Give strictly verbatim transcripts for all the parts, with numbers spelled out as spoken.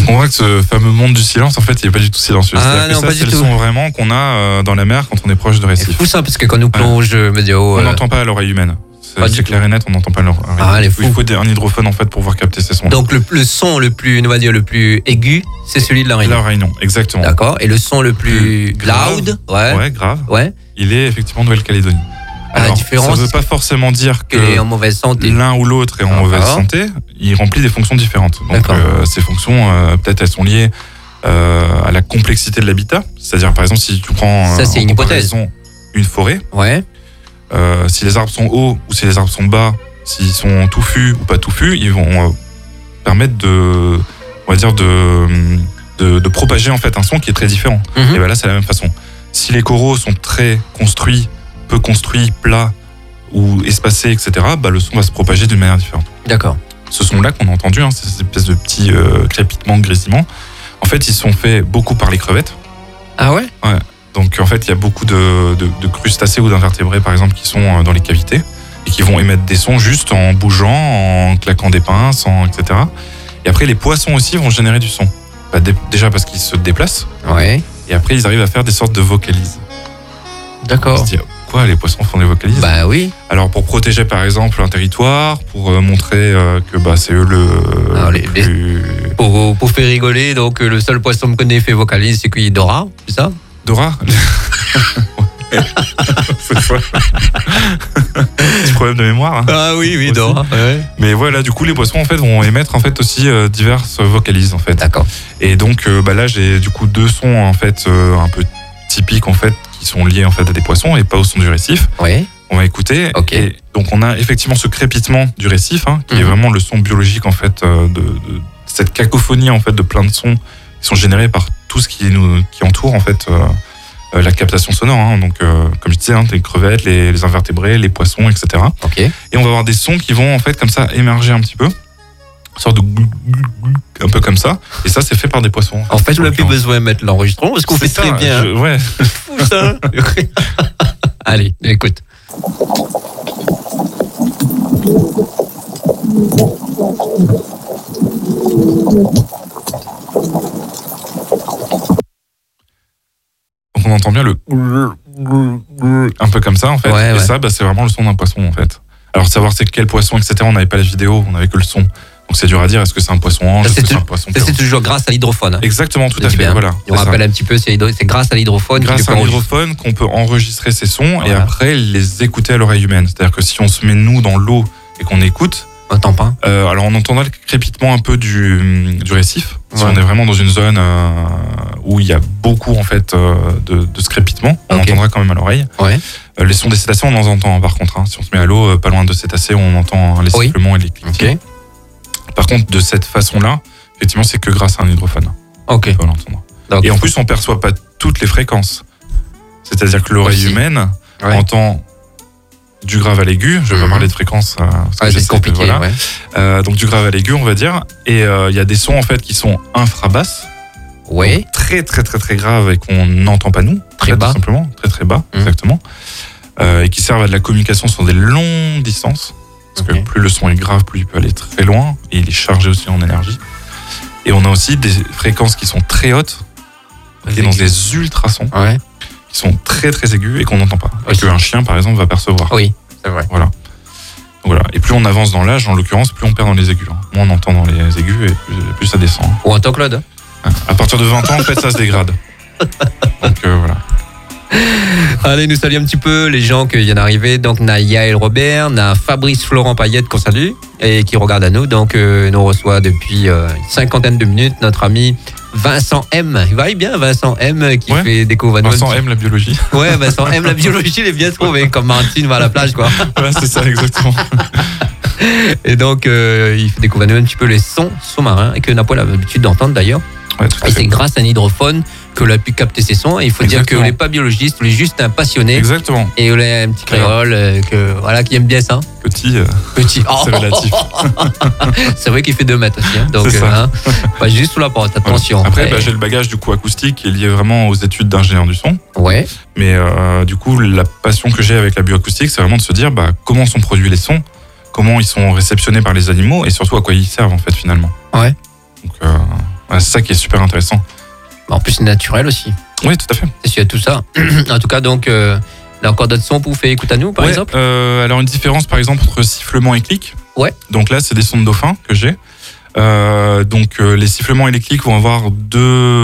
On voit que ce fameux monde du silence, en fait, il n'est pas du tout silencieux. Ah, non, que ça, pas c'est du le tout. son vraiment qu'on a euh, dans la mer quand on est proche de C'est récifs. fou ça, parce que quand nous plonge ouais. météo... On euh... n'entend pas à l'oreille humaine. C'est, Pas c'est du clair et net, on n'entend pas à l'oreille. Ah, les il faut des, un hydrophone, en fait, pour pouvoir capter ces sons. Donc le, le son le plus, on va dire, le plus aigu, c'est celui de la Réunion. La Réunion, exactement. D'accord. Et le son le plus grave, loud, ouais. Ouais, grave. Ouais. Il est effectivement Nouvelle-Calédonie. À Alors, la différence, ça ne veut pas forcément dire que qu'il est en mauvaise santé. l'un ou l'autre est en D'accord. mauvaise santé. Il remplit des fonctions différentes. Donc, euh, ces fonctions, euh, peut-être, elles sont liées euh, à la complexité de l'habitat. C'est-à-dire, par exemple, si tu prends ça, c'est en une hypothèse. une forêt, Ouais. euh, si les arbres sont hauts ou si les arbres sont bas, s'ils sont touffus ou pas touffus, ils vont euh, permettre de, on va dire, de, de, de propager en fait un son qui est très différent. Mm-hmm. Et ben là, c'est la même façon. Si les coraux sont très construits, peu construits, plats ou espacés, et cetera, bah, le son va se propager d'une manière différente. D'accord. Ce son-là qu'on a entendu, hein, ces espèces de petits euh, crépitements, grésillements, en fait, ils sont faits beaucoup par les crevettes. Ah ouais? Ouais. Donc, en fait, il y a beaucoup de, de, de crustacés ou d'invertébrés, par exemple, qui sont dans les cavités et qui vont émettre des sons juste en bougeant, en claquant des pinces, en, et cetera. Et après, les poissons aussi vont générer du son. Bah, dé- déjà parce qu'ils se déplacent. Ouais. Et après, ils arrivent à faire des sortes de vocalises. D'accord. On se dit, quoi, les poissons font des vocalises? Bah oui. Alors, pour protéger, par exemple, un territoire, pour euh, montrer euh, que bah, c'est eux le, Alors, le les- plus... Pour, pour faire rigoler, donc euh, le seul poisson que connaît fait vocalise, c'est qu'il est Dora, c'est ça? Dora. C'est ça. Petit problème de mémoire. Hein. Ah oui, oui, Aussi. Dora. Ouais. Mais voilà, du coup, les poissons en fait vont émettre en fait aussi euh, diverses vocalises en fait. D'accord. Et donc, euh, bah là, j'ai du coup deux sons en fait euh, un peu typiques en fait qui sont liés en fait à des poissons et pas au son du récif. Ouais. On va écouter. Ok. Et donc, on a effectivement ce crépitement du récif, hein, qui Mhm. est vraiment le son biologique en fait euh, de, de cette cacophonie en fait de plein de sons qui sont générés par tout ce qui nous qui entoure en fait euh, euh, la captation sonore. Hein. Donc, euh, comme je disais, hein, les crevettes, les, les invertébrés, les poissons, et cetera. Ok. Et on va avoir des sons qui vont en fait comme ça émerger un petit peu, une sorte de glou, glou, glou, un peu comme ça. Et ça, c'est fait par des poissons. En fait, on n'a plus Donc, besoin de mettre l'enregistrement parce qu'on fait c'est très ça, bien. je- ouais. Fou ça. Allez, écoute. Donc on entend bien le un peu comme ça en fait. Ouais, et ouais. ça, bah, c'est vraiment le son d'un poisson en fait. Alors savoir c'est quel poisson, et cetera. On n'avait pas la vidéo, on n'avait que le son. Donc c'est dur à dire. Est-ce que c'est un poisson ange, Ça, est-ce c'est que c'est tout- un poisson Ça, c'est perroquet. toujours grâce à l'hydrophone. hein. Exactement, tout Je à dis fait. bien. Voilà. Et on c'est ça. rappelle un petit peu, c'est l'hydro- c'est grâce à l'hydrophone Grâce que à un tu peux hydrophone qu'on peut enregistrer ces sons et Voilà. après les écouter à l'oreille humaine. C'est-à-dire que si on se met nous dans l'eau et qu'on écoute, On n'entend pas. euh, alors on entendra le crépitement un peu du, du récif. Si Ouais. on est vraiment dans une zone euh, où il y a beaucoup en fait euh, de, de ce crépitement, on Ok. entendra quand même à l'oreille. Ouais. Euh, les sons des cétacés, on en entend hein, par contre. Hein. Si on se met à l'eau, euh, pas loin de cétacés, on entend hein, les Oui. sifflements et les cliquetis. Ok. Par contre, de cette façon-là, effectivement, c'est que grâce à un hydrophone Ok. qu'on peut l'entendre. Donc, Et en plus, on perçoit pas toutes les fréquences. C'est-à-dire que l'oreille Aussi. humaine Ouais. entend du grave à l'aigu. Je vais pas Mhm. parler de fréquences. euh, parce que ouais, j'essaie c'est de- compliqué. voilà. Ouais. Euh, donc du grave à l'aigu, on va dire. Et euh, il y a des sons en fait qui sont infrabasses. Ouais. Donc, très très très très graves et qu'on n'entend pas nous. Très en fait, bas. Tout simplement. Très très bas, Mhm. exactement. Euh, et qui servent à de la communication sur des longues distances. Parce Ok. que plus le son est grave, plus il peut aller très loin. Et il est chargé aussi en énergie. Et on a aussi des fréquences qui sont très hautes. Qui est dans des ultrasons. Ouais. Qui sont très très aigus et qu'on n'entend pas. Et Ok. qu'un chien par exemple va percevoir. Oui, c'est vrai. Voilà. Donc voilà. Et plus on avance dans l'âge, en l'occurrence, plus on perd dans les aigus. hein. Moins on entend dans les aigus et plus, plus ça descend. Ou en tant que Claude. hein. À partir de vingt ans, en fait, ça se dégrade. Donc euh, voilà. Allez, nous saluons un petit peu les gens qui viennent d'arriver. Donc, on a Yael Robert, on a Fabrice Florent Payette qu'on salue et qui regarde à nous. Donc, euh, nous reçoit depuis euh, une cinquantaine de minutes notre ami Vincent M. Il va bien, Vincent M, qui Ouais. fait découvrir. Vincent aime la biologie. Ouais, Vincent M, la biologie, il est bien trouvé. Comme Martine va à la plage, quoi. Ouais, c'est ça, exactement. Et donc, euh, il fait découvrir un petit peu les sons sous-marins et que n'a pas l'habitude d'entendre d'ailleurs. Ouais, tout à Et c'est fait. grâce à un hydrophone que l'on a pu capter ces sons. Et il faut dire Exactement. qu'on n'est pas biologiste, on est juste un passionné. Exactement. Et on est un petit créole euh, que, voilà, qui aime bien ça. Petit, euh, Petit. c'est relatif. C'est vrai qu'il fait deux mètres aussi. Hein. Donc, C'est ça. hein, pas juste sous la porte, attention. Voilà. Après, Ouais. bah, j'ai le bagage du coup acoustique qui est lié vraiment aux études d'ingénieur du son. Ouais. Mais euh, du coup, la passion que j'ai avec la bioacoustique, c'est vraiment de se dire bah, comment sont produits les sons, comment ils sont réceptionnés par les animaux et surtout à quoi ils servent en fait finalement. Ouais. Donc, euh, Ouais, c'est ça qui est super intéressant. En plus, c'est naturel aussi. Oui, tout à fait. C'est sûr, tout ça. En tout cas, donc, euh, là encore d'autres sons pour vous faire écouter à nous, par ouais, exemple. Euh, alors, une différence, par exemple, entre sifflement et clic. Ouais. Donc là, c'est des sons de dauphin que j'ai. Euh, donc, euh, les sifflements et les clics vont avoir deux,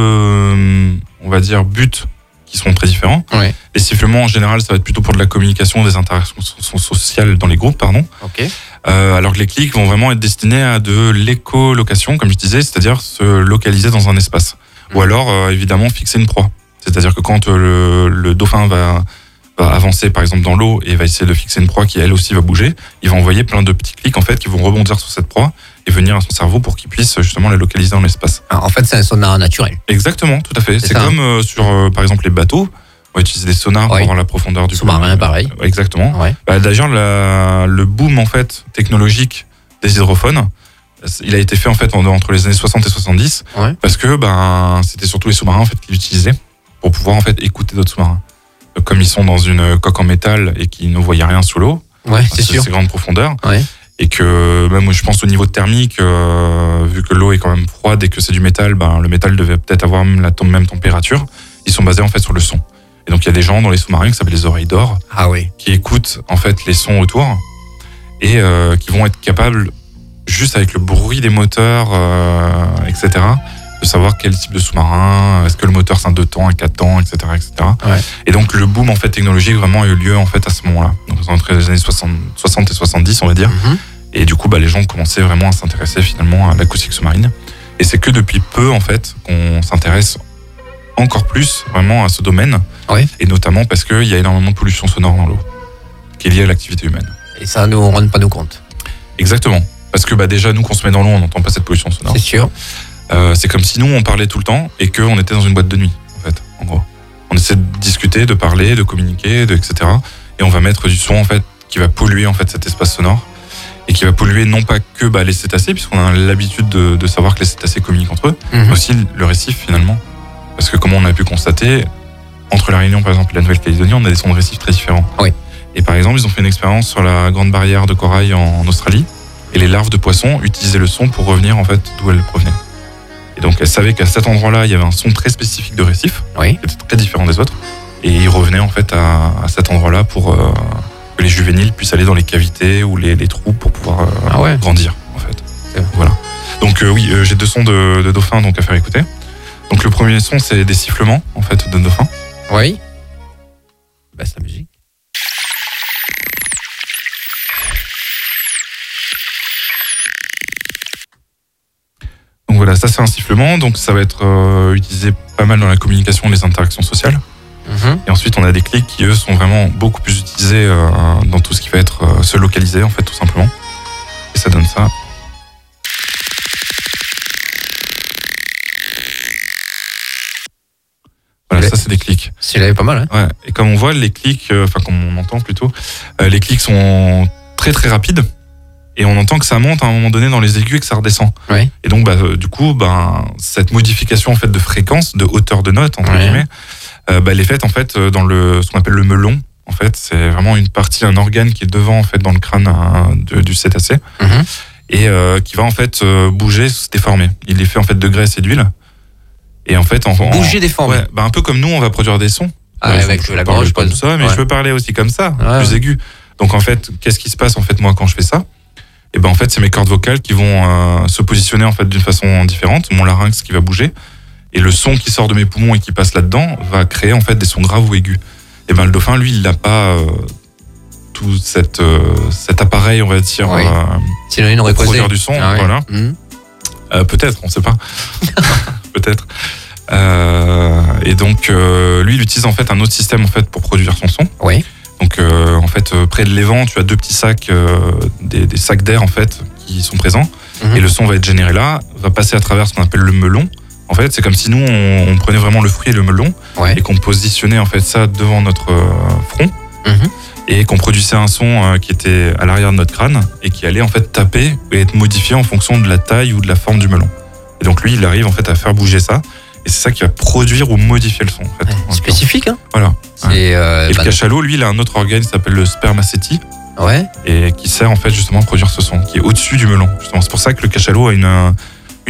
euh, on va dire, buts qui seront très différents. Ouais. Les sifflements, en général, ça va être plutôt pour de la communication, des interactions so- sociales dans les groupes, pardon. Ok. Euh, alors que les clics vont vraiment être destinés à de l'écolocation, comme je disais, c'est-à-dire se localiser dans un espace. Mmh. Ou alors, euh, évidemment, fixer une proie. C'est-à-dire que quand euh, le, le dauphin va, va avancer, par exemple, dans l'eau et va essayer de fixer une proie qui, elle aussi, va bouger, il va envoyer plein de petits clics, en fait, qui vont rebondir sur cette proie et venir à son cerveau pour qu'il puisse justement la localiser dans l'espace. Alors, en fait, c'est un sonar naturel. Exactement, tout à fait. C'est, c'est comme euh, sur, euh, par exemple, les bateaux. On va utiliser des sonars oui. pour avoir la profondeur du sous-marin, pareil. Exactement. Ouais. Bah, d'ailleurs, la, le boom en fait technologique des hydrophones, il a été fait en fait entre les années soixante et soixante-dix, ouais. parce que ben c'était surtout les sous-marins en fait qui l'utilisaient pour pouvoir en fait écouter d'autres sous-marins. Donc, comme ils sont dans une coque en métal et qu'ils ne voyaient rien sous l'eau, ouais, c'est sûr. Ces grandes profondeurs, ouais. et que même je pense au niveau thermique, euh, vu que l'eau est quand même froide et que c'est du métal, ben le métal devait peut-être avoir même la même température. Ils sont basés en fait sur le son. Et donc il y a des gens dans les sous-marins qui s'appellent les oreilles d'or, ah oui. qui écoutent en fait les sons autour et euh, qui vont être capables, juste avec le bruit des moteurs, euh, et cetera, de savoir quel type de sous-marin, est-ce que le moteur c'est un deux temps, un quatre temps, et cetera, et cetera. Ouais. Et donc le boom en fait technologique vraiment a eu lieu en fait à ce moment-là, donc entre les années soixante, soixante et soixante-dix on va dire. Mm-hmm. Et du coup bah les gens commençaient vraiment à s'intéresser finalement à l'acoustique sous-marine. Et c'est que depuis peu en fait qu'on s'intéresse encore plus vraiment à ce domaine, oui. et notamment parce qu'il y a énormément de pollution sonore dans l'eau qui est liée à l'activité humaine. Et ça, nous, on ne rend pas nous compte. Exactement, parce que bah, déjà, nous, qu'on se met dans l'eau, on n'entend pas cette pollution sonore. C'est sûr. Euh, c'est comme si nous, on parlait tout le temps et qu'on était dans une boîte de nuit, en fait, en gros. On essaie de discuter, de parler, de communiquer, de, et cetera. Et on va mettre du son, en fait, qui va polluer, en fait, cet espace sonore et qui va polluer non pas que bah, les cétacés, puisqu'on a l'habitude de, de savoir que les cétacés communiquent entre eux, mm-hmm. mais aussi le récif, finalement. Parce que comme on a pu constater, entre la Réunion par exemple et la Nouvelle-Calédonie, on a des sons de récif très différents. Oui. Et par exemple, ils ont fait une expérience sur la grande barrière de corail en Australie, et les larves de poissons utilisaient le son pour revenir en fait d'où elles provenaient. Et donc elles savaient qu'à cet endroit-là, il y avait un son très spécifique de récif, oui. qui était très différent des autres, et ils revenaient en fait à, à cet endroit-là pour euh, que les juvéniles puissent aller dans les cavités ou les, les trous pour pouvoir euh, ah ouais. grandir en fait. C'est... Voilà. Donc euh, oui, euh, j'ai deux sons de, de dauphins donc à faire écouter. Donc le premier son, c'est des sifflements en fait de dauphin. Oui. Bah c'est la musique. Donc voilà, ça c'est un sifflement. Donc ça va être euh, utilisé pas mal dans la communication et les interactions sociales. Mm-hmm. Et ensuite on a des clics qui eux sont vraiment beaucoup plus utilisés euh, dans tout ce qui va être euh, se localiser en fait tout simplement. Et ça donne ça. Voilà, ça c'est des clics. C'est pas mal, hein. Ouais. Et comme on voit, les clics, enfin euh, comme on entend plutôt, euh, les clics sont très très rapides et on entend que ça monte à un moment donné dans les aigus et que ça redescend. Ouais. Et donc bah, euh, du coup, bah, cette modification en fait de fréquence, de hauteur de note entre ouais. guillemets, euh, bah, elle est faite en fait dans le ce qu'on appelle le melon. En fait, c'est vraiment une partie, un organe qui est devant en fait dans le crâne euh, de, du cétacé mm-hmm. et euh, qui va en fait euh, bouger, se déformer. Il est fait en fait de graisse et d'huile. Et en fait, en, bouger, déformer. Ouais, bah un peu comme nous, on va produire des sons. Ah, ouais, avec la gorge comme ça, mais ouais. je veux parler aussi comme ça, ouais. plus aigu. Donc en fait, qu'est-ce qui se passe en fait moi quand je fais ça ? Et ben en fait, c'est mes cordes vocales qui vont euh, se positionner en fait d'une façon différente, mon larynx qui va bouger, et le son qui sort de mes poumons et qui passe là-dedans va créer en fait des sons graves ou aigus. Et ben le dauphin, lui, il n'a pas euh, tout cette, euh, cet appareil, on va dire, oui. euh, sinon il n'aurait pour produire du son, ah, voilà. Oui. Mmh. Euh, peut-être, on ne sait pas. Peut-être. Euh, et donc, euh, lui, il utilise en fait un autre système en fait pour produire son son. Oui. Donc, euh, en fait, euh, près de l'évent, tu as deux petits sacs, euh, des, des sacs d'air en fait, qui sont présents. Mmh. Et le son va être généré là, va passer à travers ce qu'on appelle le melon. En fait, c'est comme si nous, on, on prenait vraiment le fruit et le melon, ouais. et qu'on positionnait en fait ça devant notre euh, front. Mmh. Et qu'on produisait un son euh, qui était à l'arrière de notre crâne et qui allait en fait taper et être modifié en fonction de la taille ou de la forme du melon. Et donc lui, il arrive en fait à faire bouger ça, et c'est ça qui va produire ou modifier le son. En fait, ouais, spécifique, hein. Voilà. Et, euh, et bah, le cachalot, lui, il a un autre organe qui s'appelle le spermacétie. Ouais. Et qui sert en fait justement à produire ce son, qui est au-dessus du melon. Justement, c'est pour ça que le cachalot a une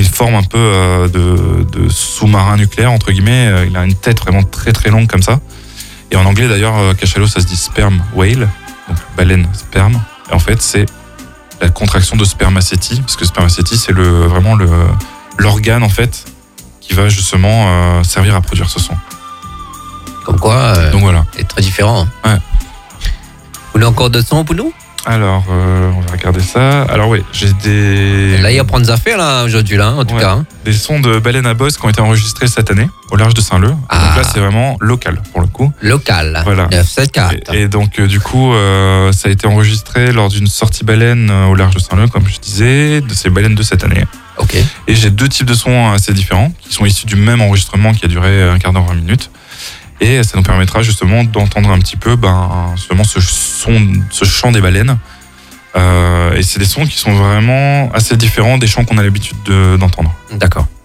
une forme un peu euh, de, de sous-marin nucléaire, entre guillemets. Euh, il a une tête vraiment très très longue comme ça. Et en anglais d'ailleurs, euh, cachalot, ça se dit sperm whale, donc baleine sperme. Et en fait, c'est la contraction de spermaceti, parce que spermaceti, c'est le, vraiment le, l'organe en fait qui va justement euh, servir à produire ce son. Comme quoi, euh, Donc voilà. c'est très différent. Ouais. Vous voulez encore de son pour nous? Alors, euh, on va regarder ça. Alors oui, j'ai des... Là, il y a prendre des affaires, là, aujourd'hui, là, en tout Ouais. cas. Hein. des sons de baleines à bosse qui ont été enregistrés cette année, au large de Saint-Leu. Ah. Donc là, c'est vraiment local, pour le coup. Local. Voilà. neuf sept quatre. Et, et donc, euh, du coup, euh, ça a été enregistré lors d'une sortie baleine euh, au large de Saint-Leu, comme je disais, de ces baleines de cette année. Ok. Et j'ai deux types de sons assez différents, qui sont issus du même enregistrement qui a duré un quart d'heure, vingt minutes. Et ça nous permettra justement d'entendre un petit peu ben, justement ce, son, ce chant des baleines. Euh, et c'est des sons qui sont vraiment assez différents des chants qu'on a l'habitude de- d'entendre. D'accord.